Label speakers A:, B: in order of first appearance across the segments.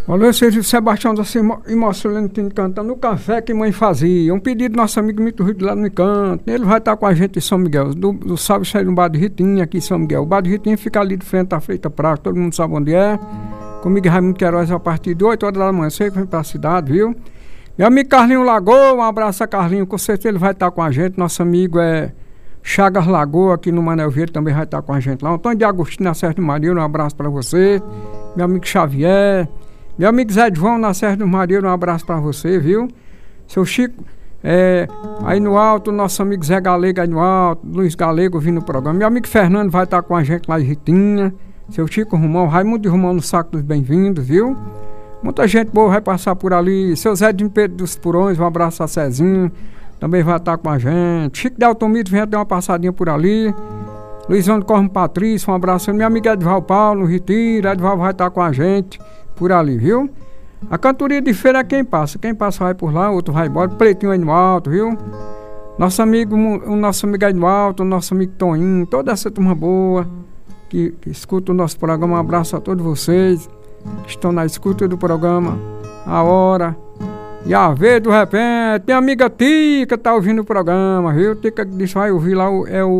A: Olha, esse Sebastião da Imocilene cantando o café que mãe fazia. Um pedido do nosso amigo Mito Rio lá no Encanto. Ele vai estar com a gente em São Miguel. Do sábado sai no Bar de Ritinha aqui em São Miguel. O Bar de Ritinha fica ali de frente à Freita Praça. Todo mundo sabe onde é. Comigo e Raimundo Queiroz a partir de 8 horas da manhã. Sei que vem pra cidade, viu? Meu amigo Carlinho Lagoa, um abraço a Carlinho. Com certeza ele vai estar com a gente. Nosso amigo é Chagas Lagoa, aqui no Manel Vieira, também vai estar com a gente lá. Antônio de Agostinho na Serra do Maria, um abraço pra você. Meu amigo Xavier. Meu amigo Zé João na Serra do Maria, um abraço pra você, viu? Seu Chico, aí no alto, nosso amigo Zé Galego aí no alto, Luiz Galego vindo no programa. Meu amigo Fernando vai estar com a gente lá em Ritinha. Seu Chico Romão, Raimundo de Romão no Saco dos Bem-vindos, viu? Muita gente boa vai passar por ali. Seu Zé de Pedro dos Purões, um abraço a Cezinho, também vai estar com a gente. Chico de Altomito vem dar uma passadinha por ali. Luizão de Cormo Patrício, um abraço. Meu amigo Edval Paulo, no Retiro, Edval vai estar com a gente por ali, viu? A cantoria de feira é quem passa vai por lá, outro vai embora. Pretinho aí no alto, viu? Nosso amigo aí no alto, nosso amigo Toninho, toda essa turma boa que escuta o nosso programa. Um abraço a todos vocês que estão na escuta do programa A Hora e a Ver do Repente. Minha amiga Tica tá ouvindo o programa, viu? Tica disse vai ouvir lá,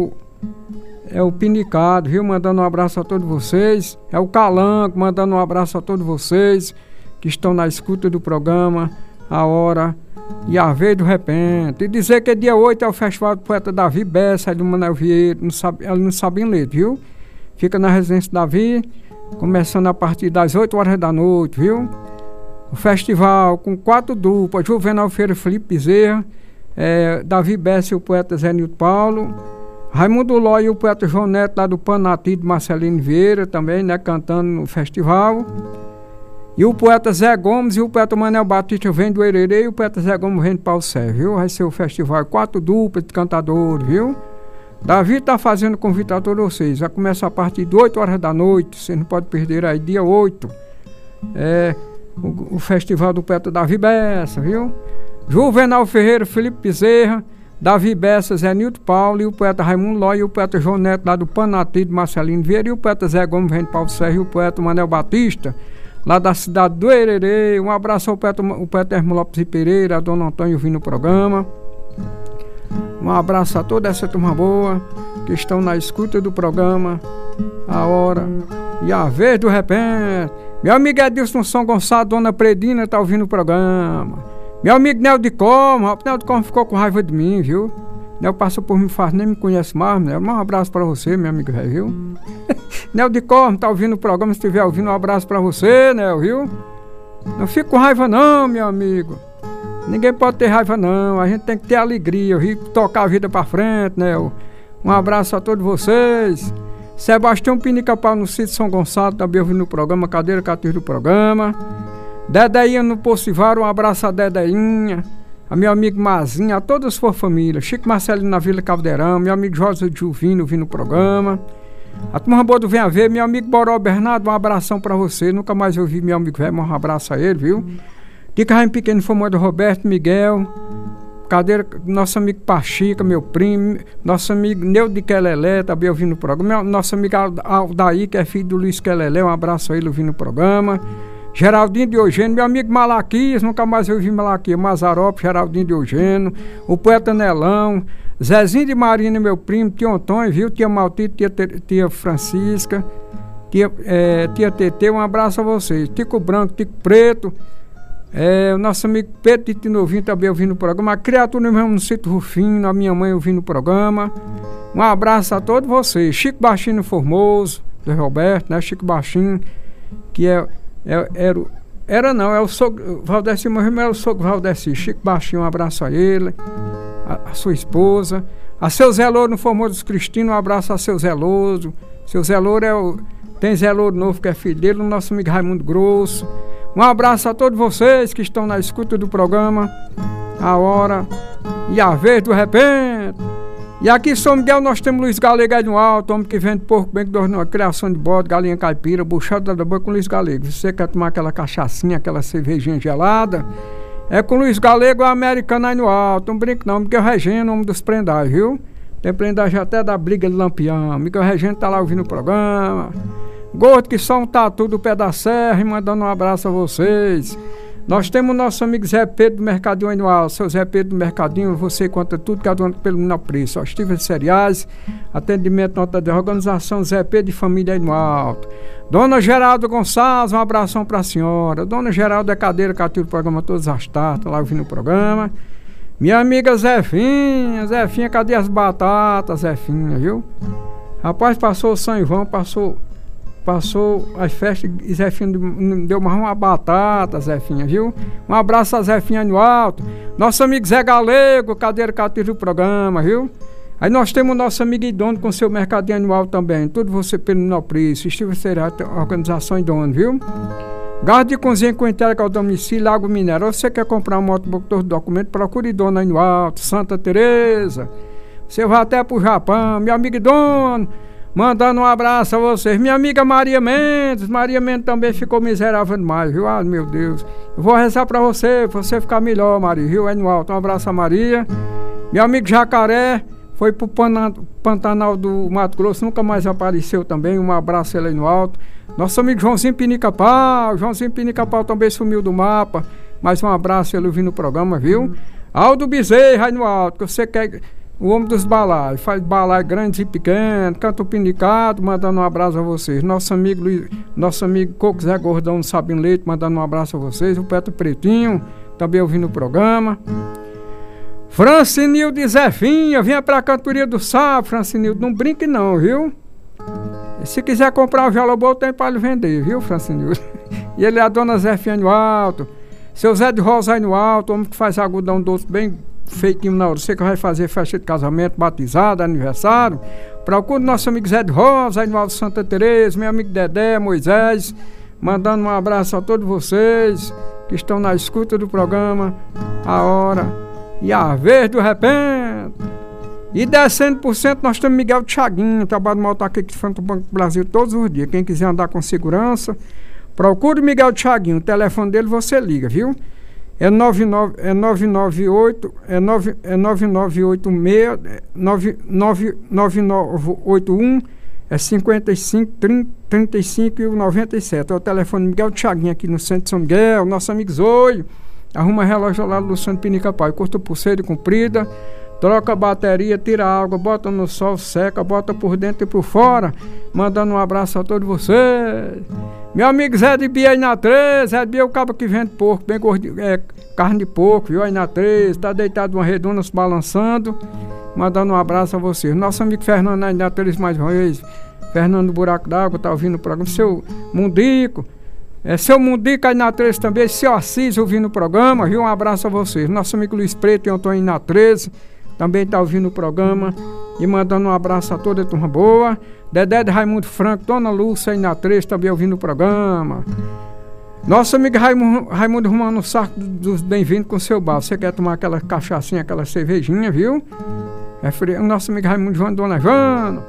A: é o Pinicado, viu? Mandando um abraço a todos vocês. É o Calanco, mandando um abraço a todos vocês que estão na escuta do programa A Hora e a Ver do Repente. E dizer que dia 8 é o Festival do Poeta Davi Bessa, aí do Manel Vieira, ela não sabe em letra, viu? Fica na Residência Davi, começando a partir das 8 horas da noite, viu? O festival com 4 duplas, Juvenal Feira, Felipe Bezerra, Davi Bessa e o poeta Zé Nilton Paulo, Raimundo Ló e o poeta João Neto lá do Panati de Marcelino Vieira também, né, cantando no festival. E o poeta Zé Gomes e o poeta Manel Batista vem do Hererê e o poeta Zé Gomes vem do Paulo Sérgio, viu? Vai ser o festival, 4 duplas de cantadores, viu? Davi tá fazendo convite a todos vocês. Vai começar a partir de 8 horas da noite. Você não pode perder aí, dia 8. O festival do poeta Davi Bessa, viu? Juvenal Ferreira, Felipe Bezerra, Davi Bessa, Zé Nilton Paulo e o poeta Raimundo Ló e o poeta João Neto lá do Panati de Marcelino Vieira e o poeta Zé Gomes vem de Paulo Sérgio e o poeta Manel Batista lá da cidade do Hererê. Um abraço ao poeta Hermo Lopes e Pereira, a dona Antônio vindo no programa. Um abraço a toda essa turma boa que estão na escuta do programa A Hora e a Ver do Repente. Meu amigo Edilson São Gonçalo, dona Predina tá ouvindo o programa. Meu amigo Nel de Como, Nel de Como ficou com raiva de mim, viu? Nel passou por mim faz, nem me conhece mais, né? Um abraço pra você, meu amigo velho, viu? Nel de Como tá ouvindo o programa, se estiver ouvindo, um abraço pra você, Nel, viu? Não fico com raiva não, meu amigo. Ninguém pode ter raiva não, a gente tem que ter alegria, viu? Tocar a vida pra frente, né? Um abraço a todos vocês. Sebastião Pinicapau no sítio São Gonçalo, também ouvindo o programa, cadeira cativa do programa. Dedeinha no Pocivar, um abraço a Dedeinha, a meu amigo Mazinha, a toda a sua família. Chico Marcelino na Vila Caldeirão, meu amigo José Juvino ouvindo o programa. A turma boa do Vem a Ver, meu amigo Boró Bernardo, um abração pra você. Nunca mais ouvi meu amigo velho, um abraço a ele, viu? Dica Raim Pequeno Formoso, Roberto Miguel, cadeira, nosso amigo Pachica, meu primo, nosso amigo Neu de Quelelé, também ouvindo o programa, nosso amigo Aldaí, que é filho do Luiz Quelelé, um abraço a ele ouvindo o programa. Geraldinho de Eugênio, meu amigo Malaquias, nunca mais ouvi Malaquias, Mazarope, Geraldinho de Eugênio, o poeta Nelão, Zezinho de Marina, meu primo, tia Antônio, viu, tia Maltito, tia Francisca, tia Tetê, um abraço a vocês. Tico Branco, Tico Preto, o nosso amigo Pedro de Tinovinho também ouvindo o programa, a criatura mesmo no sítio Rufino, a minha mãe ouvindo o programa. Um abraço a todos vocês. Chico Baixinho Formoso, do Roberto, né? Chico Baixinho, que é o sogro Valdeci, morreu, era o sogro Valdeci. Chico Baixinho, um abraço a ele, a sua esposa, a seu Zé Louro no Formoso dos Cristinos, um abraço a seu Zé Louro. Seu Zé Louro tem Zé Louro novo que é filho dele, o nosso amigo Raimundo Grosso. Um abraço a todos vocês que estão na escuta do programa A Hora e a Ver do Repente. E aqui em São Miguel nós temos Luiz Galego aí no alto, homem que vende porco bem, que dorme criação de bode, galinha caipira, buchada da boa com Luiz Galego. Você quer tomar aquela cachaçinha, aquela cervejinha gelada, é com Luiz Galego, o americano aí no alto. Não brinco não, porque o Regino é um dos prendais, viu? Tem prendagem até da briga de Lampião. Miguel Regino tá lá ouvindo o programa. Gordo que só um tatu do pé da serra e mandando um abraço a vocês. Nós temos nosso amigo Zé Pedro do Mercadinho Anual. Seu Zé Pedro do Mercadinho, você conta tudo, cada um pelo menor preço. Estivas de cereais, atendimento, nota de organização Zé Pedro e Família Anual. Dona Geraldo Gonçalves, um abração para a senhora. Dona Geraldo é cadeira que ativa o programa todas as tardes, lá ouvindo o programa. Minha amiga Zefinha, cadê as batatas, Zefinha, viu? Rapaz, passou o São João, passou as festas e Zefinha deu mais uma batata, Zefinha, viu? Um abraço a Zefinha no alto. Nosso amigo Zé Galego, cadeira cativa do programa, viu? Aí nós temos nosso amigo Idono com seu mercadinho anual também. Tudo você pelo menor preço. Estiva Cereal, organização Idono, viu? Gás de cozinha com entrega ao domicílio, água mineral. Você quer comprar um motobook de documento, procure Idono aí no alto, Santa Teresa. Você vai até pro Japão, meu amigo Idono. Mandando um abraço a vocês. Minha amiga Maria Mendes também ficou miserável demais, viu? Ah, meu Deus. Eu vou rezar pra você ficar melhor, Maria, viu? Aí no alto. Um abraço a Maria. Meu amigo Jacaré foi pro Pantanal do Mato Grosso, nunca mais apareceu também. Um abraço ele aí no alto. Nosso amigo Joãozinho Pinica-Pau também sumiu do mapa. Mais um abraço ele ouvindo o programa, viu? Aldo Bezerra aí no alto, que você quer... O homem dos balaios, faz balaio grandes e pequenos, canta o pinicado, mandando um abraço a vocês. Nosso amigo Coco Zé Gordão do Sabino Leite, mandando um abraço a vocês. O Petro Pretinho, também ouvindo o programa. Francinildo e Zefinha, vinha pra cantoria do sábado, Francinildo, não brinque não, viu? E se quiser comprar um violão bom, tem pra ele vender, viu, Francinildo? E ele é a dona Zefinha no alto, seu Zé de Rosa aí no alto, homem que faz algodão doce bem feitinho na hora. Você que vai fazer festa de casamento, batizado, aniversário, procure nosso amigo Zé de Rosa aí no alto Santa Teresa, meu amigo Dedé, Moisés, mandando um abraço a todos vocês que estão na escuta do programa A Hora e a Vez do Repente. E descendo por cento nós temos Miguel Thiaguinho, trabalho no motoqueiro de frente do Banco do Brasil todos os dias. Quem quiser andar com segurança, procure o Miguel Thiaguinho, o telefone dele você liga, viu? É 9981 é 55 35 e o 97. É o telefone Miguel Thiaguinho aqui no centro de São Miguel. Nosso amigo Zoio arruma relógio lá do Luciano Pinica-Pau, corta pulseira comprida, troca a bateria, tira a água, bota no sol, seca, bota por dentro e por fora, mandando um abraço a todos vocês. Meu amigo Zé de Bia aí na 13, Zé de Bia é o cabo que vende porco, bem gordinho, carne de porco, viu? Aí na 13, tá deitado numa redonda se balançando, mandando um abraço a vocês. Nosso amigo Fernando aí na 13 mais uma vez, Fernando Buraco d'Água, tá ouvindo o programa. Seu Mundico, seu Mundico aí na 13 também, seu Assis ouvindo o programa, viu? Um abraço a vocês. Nosso amigo Luiz Preto e Antônio na 13, também tá ouvindo o programa e mandando um abraço a toda a turma boa. Dedé de Raimundo Franco, Dona Lúcia aí na 13, também ouvindo o programa. Nosso amigo Raimundo Romano no saco dos bem-vindos com seu bar. Você quer tomar aquela cachaçinha, aquela cervejinha, viu? O nosso amigo Raimundo João, Dona Joana.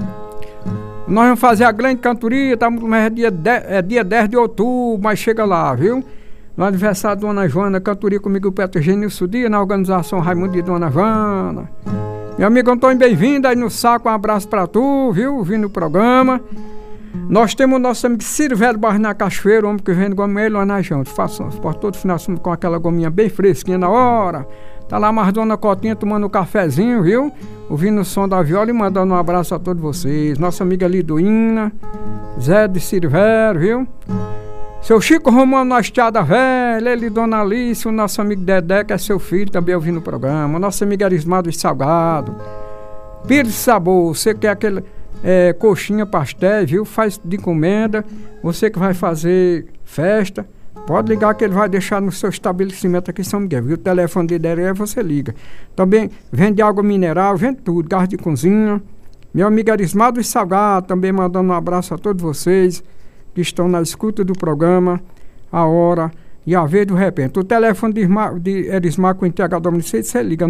A: Nós vamos fazer a grande cantoria, tá? Mas é dia 10 de outubro, mas chega lá, viu? No aniversário de Dona Joana, cantoria comigo o Petro Genilson Dia, na organização Raimundo e Dona Joana. Meu amigo Antônio, bem-vindo aí no saco, um abraço pra tu, viu? Vindo o programa. Nós temos o nosso amigo Ciro Velho Barros na Cachoeira, o homem que vende goma ele lá na janta. Faço por todo final com aquela gominha bem fresquinha na hora. Tá lá mais Dona Cotinha tomando um cafezinho, viu? Ouvindo o som da viola e mandando um abraço a todos vocês. Nossa amiga Lidoína, Zé de Ciro Velho, viu? Seu Chico Romano na Estiada Velha, ele, Dona Alice, o nosso amigo Dedé, que é seu filho, também ouvindo o programa. Nosso amigo Arismado e Salgado. Pires de sabor, você quer aquele coxinha, pastel, viu? Faz de encomenda. Você que vai fazer festa, pode ligar que ele vai deixar no seu estabelecimento aqui em São Miguel, viu? O telefone dele é você liga. Também vende água mineral, vende tudo, gás de cozinha. Meu amigo Arismado e Salgado, também mandando um abraço a todos vocês que estão na escuta do programa A Hora e a Vez do Repente. O telefone de Erismar com entrega domicílio, você liga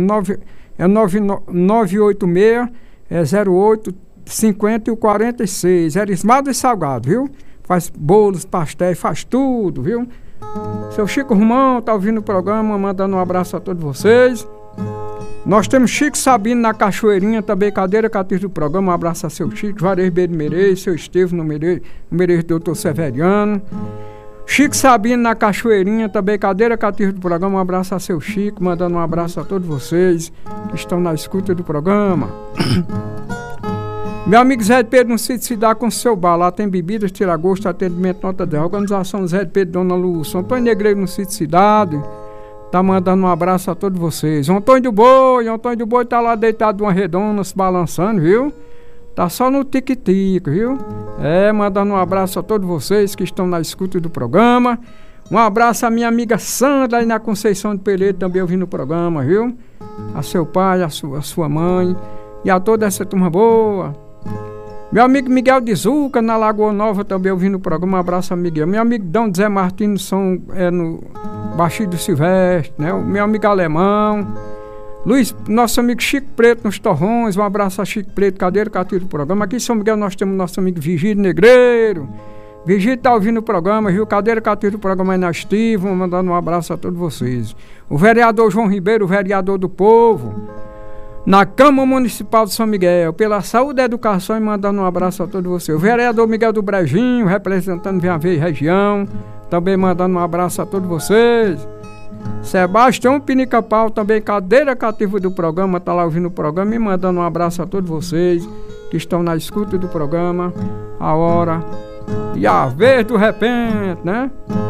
A: 986 08 50 e 46. Erismado e Salgado, viu? Faz bolos, pastéis, faz tudo, viu? Seu Chico Romão tá ouvindo o programa, mandando um abraço a todos vocês. Nós temos Chico Sabino na Cachoeirinha, também cadeira cativa do programa. Um abraço a seu Chico, Juarez Ribeiro Meirelles, seu Estevam no Meirelles, doutor Severiano. Chico Sabino na Cachoeirinha, também cadeira cativa do programa. Um abraço a seu Chico, mandando um abraço a todos vocês que estão na escuta do programa. Meu amigo Zé de Pedro no sítio Cidade com seu bar, lá tem bebidas, tira-gosto, atendimento, nota 10. Organização Zé de Pedro, Dona Lúcia. Antônio Negreiro no sítio Cidade, tá mandando um abraço a todos vocês. Antônio do Boi tá lá deitado numa redonda, se balançando, viu? Tá só no tic-tic, viu? Mandando um abraço a todos vocês que estão na escuta do programa. Um abraço à minha amiga Sandra aí na Conceição de Pereira, também ouvindo o programa, viu? A seu pai, a sua mãe e a toda essa turma boa. Meu amigo Miguel de Zuca, na Lagoa Nova, também ouvindo o programa. Um abraço a Miguel. Meu amigo Dom Zé Martins, no Baixio do Silvestre, né? O meu amigo Alemão. Luiz, nosso amigo Chico Preto nos Torrões. Um abraço a Chico Preto, cadeira cativa do programa. Aqui em São Miguel nós temos nosso amigo Vigílio Negreiro. Vigílio tá ouvindo o programa, viu? Cadeira cativa do programa aí na Estiva. Mandando um abraço a todos vocês. O vereador João Ribeiro, o vereador do povo, na Câmara Municipal de São Miguel, pela saúde e educação, e mandando um abraço a todos vocês. O vereador Miguel do Brejinho, representando Via Verde região, também mandando um abraço a todos vocês. Sebastião Pinica-Pau, também cadeira cativa do programa, tá lá ouvindo o programa, e mandando um abraço a todos vocês que estão na escuta do programa, a hora e a vez do repente, né?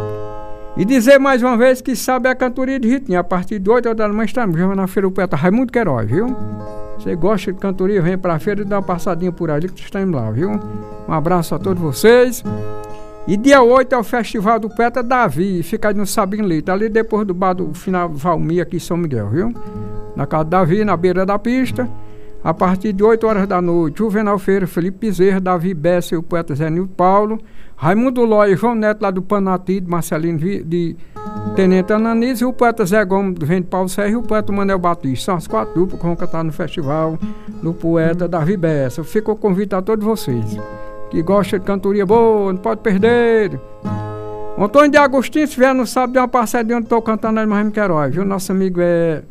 A: E dizer mais uma vez que sabe a cantoria de Ritinho. A partir de 8 horas da manhã estamos na feira do poeta Raimundo Queiroz, viu? Você gosta de cantoria, vem pra feira e dá uma passadinha por ali que estamos lá, viu? Um abraço a todos vocês. E dia 8 é o Festival do Poeta Davi, fica aí no Sabino Leite, ali depois do bar do final Valmir aqui em São Miguel, viu? Na casa do Davi, na beira da pista. A partir de 8 horas da noite, Juvenal Feira, Felipe Bezerra, Davi Bessa e o poeta Zé Nildo Paulo, Raimundo Lóia, João Neto lá do Panatido, Marcelino de Tenente Ananis, e o poeta Zé Gomes do Vento Paulo Serra e o poeta Manel Batista. São as 4 duplas que vão cantar no festival do poeta Davi Bessa. Fica o convite a todos vocês que gostam de cantoria boa, não pode perder. Antônio de Agostinho, se vier no sábado, dê uma passadinha onde estou cantando ali no Raimundo Queiroz, viu? Nosso amigo é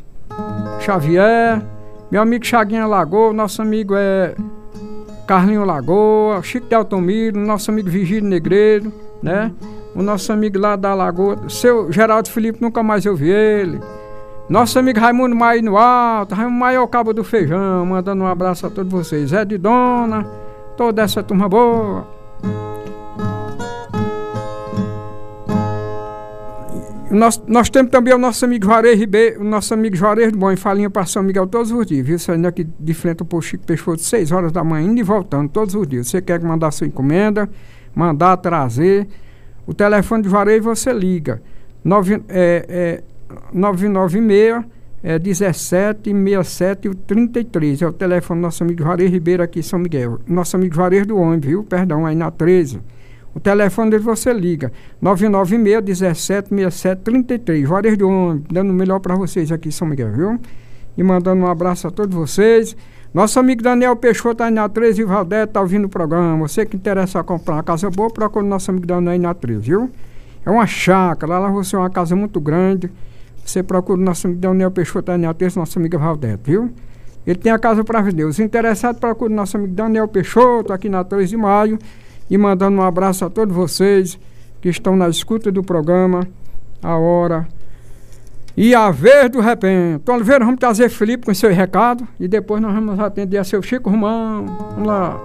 A: Xavier, meu amigo Chaguinha Lagoa, nosso amigo é Carlinho Lagoa, Chico de Altomiro, nosso amigo Vigílio Negreiro, né? O nosso amigo lá da Lagoa, seu Geraldo Felipe, nunca mais eu vi ele. Nosso amigo Raimundo Maia no Alto, Raimundo Maia é o Cabo do Feijão, mandando um abraço a todos vocês. Zé de Dona, toda essa turma boa. Nós temos também o nosso amigo Juarez Ribeiro, o nosso amigo Juarez do Bom, em Falinha para São Miguel todos os dias, viu? Saindo aqui de frente ao posto Chico Peixoto, 6 horas da manhã, indo e voltando todos os dias. Você quer mandar sua encomenda, mandar trazer, o telefone de Juarez você liga. 996 17 67 33. É o telefone do nosso amigo Juarez Ribeiro aqui em São Miguel. Nosso amigo Juarez do Homem, viu? Perdão, aí na 13. O telefone dele você liga, 996 17 67 33. Juarez do Homem, dando o melhor para vocês aqui em São Miguel, viu? E mandando um abraço a todos vocês. Nosso amigo Daniel Peixoto aí na 13 e Valdete tá ouvindo o programa. Você que interessa a comprar uma casa boa, procura o nosso amigo Daniel aí na 13, viu? É uma chácara, lá você é uma casa muito grande. Você procura o nosso amigo Daniel Peixoto aí na 13, nosso amigo Valdete, viu? Ele tem a casa para vender. Os interessados procuram o nosso amigo Daniel Peixoto aqui na 13 de maio. E mandando um abraço a todos vocês que estão na escuta do programa, a hora e a vez do repente. Então, Oliveira, vamos trazer Felipe com seu recado e depois nós vamos atender a seu Chico Romão. Vamos lá.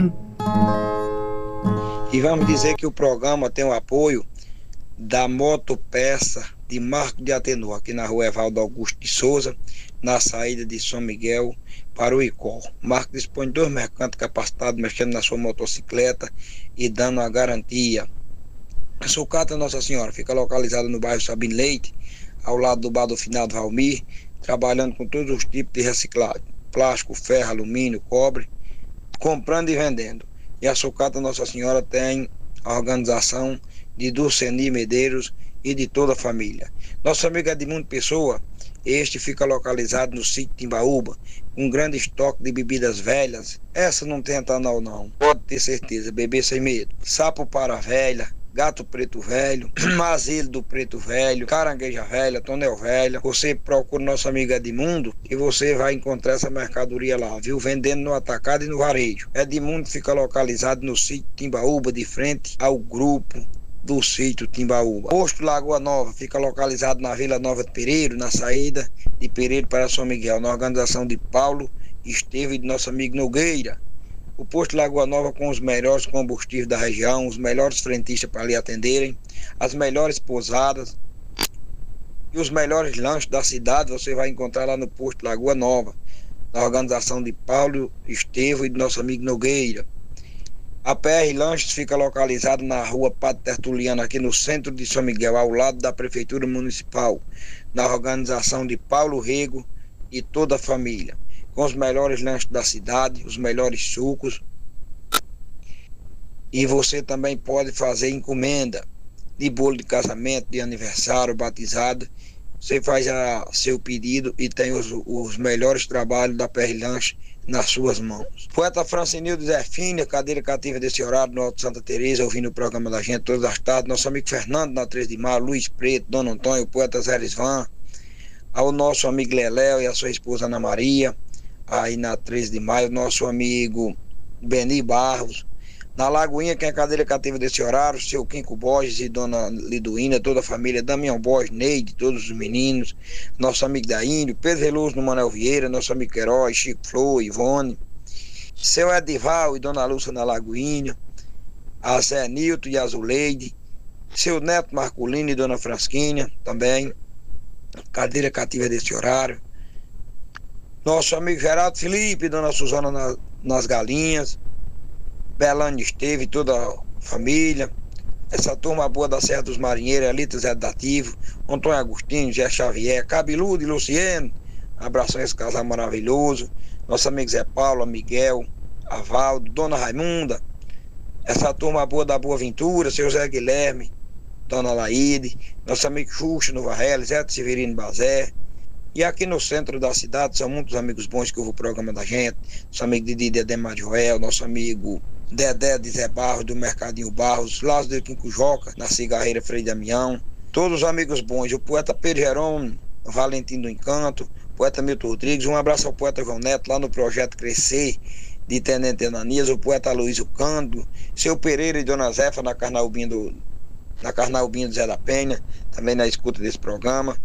B: E vamos dizer que o programa tem o apoio da Motopeça de Marco de Atenor, aqui na rua Evaldo Augusto de Souza, na saída de São Miguel para o Icó. O Marco dispõe de 2 mercantes capacitados mexendo na sua motocicleta e dando a garantia. A sucata Nossa Senhora fica localizada no bairro Sabino Leite, ao lado do bar do finado Valmir, trabalhando com todos os tipos de reciclagem, plástico, ferro, alumínio, cobre, comprando e vendendo. E a sucata Nossa Senhora tem a organização de Dulceni Medeiros e de toda a família. Nosso amigo Edmundo Pessoa, este fica localizado no sítio Timbaúba, com um grande estoque de bebidas velhas. Essa não tem etanol não, pode ter certeza, beber sem medo. Sapo para a velha, Gato Preto Velho, Asilo do Preto Velho, Carangueja Velha, Tonel Velha. Você procura nosso amigo Edmundo e você vai encontrar essa mercadoria lá, viu? Vendendo no atacado e no varejo. Edmundo fica localizado no sítio Timbaúba, de frente ao grupo do sítio Timbaúba. Posto Lagoa Nova fica localizado na Vila Nova de Pereiro, na saída de Pereiro para São Miguel, na organização de Paulo Estevam e de nosso amigo Nogueira. O posto Lagoa Nova com os melhores combustíveis da região, os melhores frentistas para lhe atenderem, as melhores pousadas e os melhores lanches da cidade você vai encontrar lá no posto Lagoa Nova, na organização de Paulo Estevam e de nosso amigo Nogueira. A PR Lanches fica localizado na rua Padre Tertuliano, aqui no centro de São Miguel, ao lado da Prefeitura Municipal, na organização de Paulo Rego e toda a família, com os melhores lanches da cidade, os melhores sucos. E você também pode fazer encomenda de bolo de casamento, de aniversário, batizado. Você faz seu pedido e tem os melhores trabalhos da PR Lanches nas suas mãos. Poeta Francinildo Zé Fina, cadeira cativa desse horário no Alto Santa Teresa, ouvindo o programa da gente todas as tardes. Nosso amigo Fernando na 3 de Maio, Luiz Preto, Dona Antônio, o poeta Zé Lisvan, ao nosso amigo Leléo e a sua esposa Ana Maria, aí na 13 de maio, nosso amigo Beni Barros, na Lagoinha, quem é cadeira cativa desse horário, seu Quinco Borges e Dona Liduína, toda a família, Damião Borges, Neide, todos os meninos, nosso amigo Daínio, Pedro Veloso no Manel Vieira, nosso amigo Queiroz, Chico Flor, Ivone, seu Edival e Dona Lúcia na Lagoinha, a Zé Nilton e a Zuleide, seu Neto Marculino e Dona Frasquinha, também, cadeira cativa desse horário, nosso amigo Geraldo Felipe, Dona Suzana nas Galinhas, Belânio Esteve, toda a família, essa turma boa da Serra dos Marinheiros, Elita Zé Dativo, Antônio Agostinho, Zé Xavier, Cabeludo e Luciano, abração a esse casal maravilhoso, nosso amigo Zé Paulo, Miguel, Avaldo, Dona Raimunda, essa turma boa da Boa Ventura, seu Zé Guilherme, Dona Laíde, nosso amigo Xuxa no Varela, Zé Severino Bazé. E aqui no centro da cidade são muitos amigos bons que ouvem o programa da gente, nosso amigo Didi Ademar de Joel, nosso amigo Dedé de Zé Barros, do Mercadinho Barros, Lázaro de Quinco Joca, na Cigarreira Frei Damião, todos os amigos bons, o poeta Pedro Jerônimo, Valentim do Encanto, o poeta Milton Rodrigues, um abraço ao poeta João Neto, lá no Projeto Crescer, de Tenente Ananias, o poeta Luiz Cândido, seu Pereira e Dona Zefa, na Carnaubinha do Zé da Penha, também na escuta desse programa.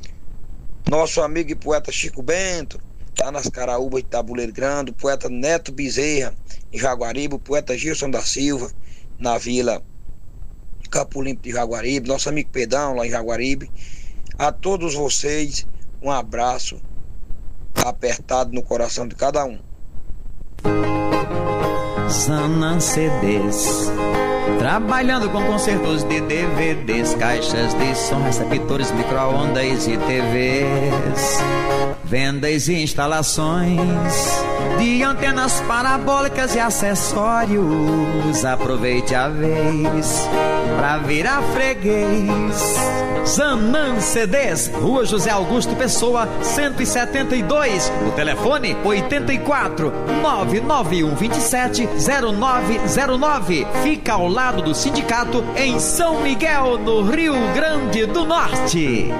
B: Nosso amigo e poeta Chico Bento, lá nas Caraúbas de Tabuleiro Grande, o poeta Neto Bezerra, em Jaguaribe, o poeta Gilson da Silva, na Vila Campo Limpo de Jaguaribe, nosso amigo Pedão, lá em Jaguaribe. A todos vocês, um abraço apertado no coração de cada um.
C: Zanan CDs, trabalhando com concertos de DVDs, caixas de som, receptores, micro-ondas e TVs, vendas e instalações de antenas parabólicas e acessórios. Aproveite a vez pra virar freguês. Zanan CDs, Rua José Augusto Pessoa, 172. O telefone 84 991 27 0909. Fica ao lado do sindicato em São Miguel, no Rio Grande do Norte.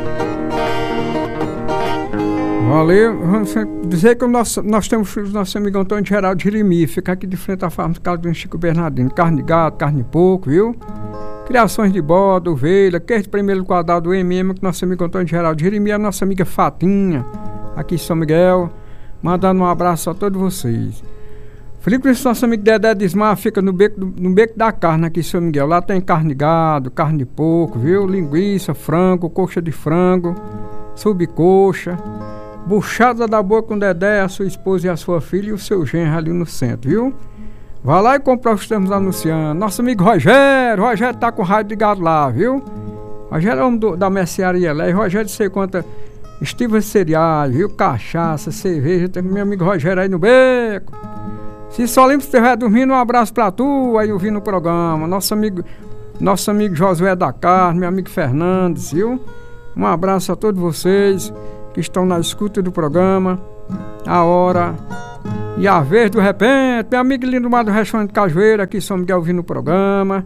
A: Valeu, vamos dizer que nós temos o nosso amigo Antônio Geraldo Jeremi, fica aqui de frente à farmácia do Chico Bernardino, carne de gato, carne de porco, viu? Criações de bode, ovelha, queijo de primeiro quadrado do MM, que nosso amigo Antônio Geraldo Jeremi, a nossa amiga Fatinha, aqui em São Miguel, mandando um abraço a todos vocês. Felipe, nosso amigo Dedé Desmar fica no beco da carne aqui em São Miguel. Lá tem carne de gado, carne de porco, viu? Linguiça, frango, coxa de frango, subcoxa, buchada da boa com Dedé, a sua esposa e a sua filha e o seu genro ali no centro, viu? Vai lá e compra os que estamos anunciando. Nosso amigo Rogério tá com raio de gado lá, viu? Rogério é homem da mercearia lá. E Rogério, sei quanta estivas de cereais, viu? Cachaça, cerveja. Tem meu amigo Rogério aí no beco. Se Solimpo estiver dormindo, um abraço pra tu aí ouvindo o programa. Nosso amigo Josué da Carne, meu amigo Fernandes, viu? Um abraço a todos vocês que estão na escuta do programa. A hora e a vez do repente. Meu amigo lindo do Restaurante Cajueira, aqui em São Miguel ouvindo o programa.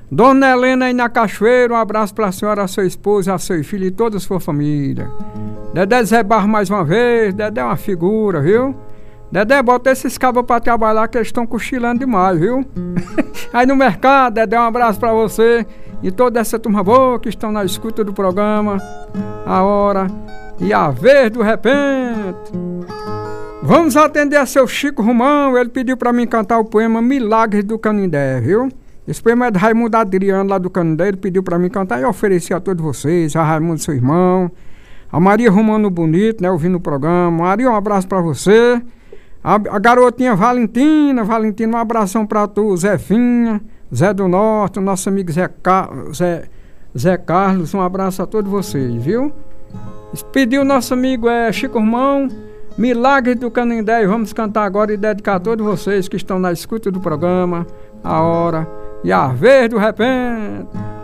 A: Dona Helena aí na Cachoeira, um abraço para a senhora, a sua esposa, a seu filho e toda a sua família. Dedé Zé Barro mais uma vez, Dedé é uma figura, viu? Dedé, bota esses cabos para trabalhar que eles estão cochilando demais, viu? Aí no mercado, Dedé, um abraço para você e toda essa turma boa que estão na escuta do programa. A hora e a vez do repente. Vamos atender a seu Chico Romão, ele pediu para mim cantar o poema Milagres do Canindé, viu? Esse poema é de Raimundo Adriano, lá do Canindé, ele pediu para mim cantar e eu ofereci a todos vocês, a Raimundo, seu irmão, a Maria Romano Bonito, né, ouvindo o programa. Maria, um abraço para você. A garotinha Valentina, um abração pra tu, Zefinha, Zé do Norte, o nosso amigo Zé Carlos, um abraço a todos vocês, viu? Pediu nosso amigo Chico Romão, Milagres do Canindé, e vamos cantar agora e dedicar a todos vocês que estão na escuta do programa, a hora e a vez do repente.